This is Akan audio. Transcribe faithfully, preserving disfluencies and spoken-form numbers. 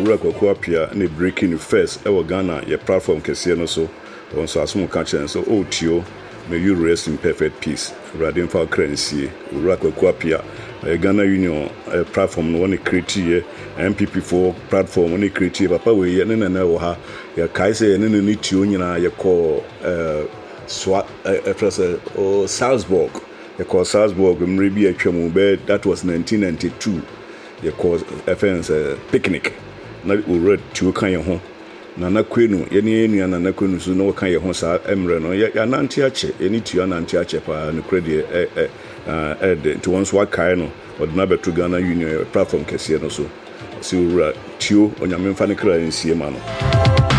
owura Kwaku Appiah na breaking first e wo Ghana ye platform kese no so on so asom ka chen so o tio may you rest in perfect peace radin fa kransie owura Kwaku Appiah e Ghana Union e platform no one create ye M P P for platform one create papa we ye ne na wo ha ye kai se ne ne tio nyina ye call eh so e press o Salzburg ye call Salzburg mrebi atwam be that was nineteen ninety-two ye call offense picnic na owura tio kan ye ho na na kwenu ye ne enua na na kwenu so no kan ye ho sa emre no ya nanti ache eni tio nanti ache pa no kredi e e eh de to once wa kai no odna betu Ghana Union platform kese no so si owura tio onyame mfa ne kra nsie ma no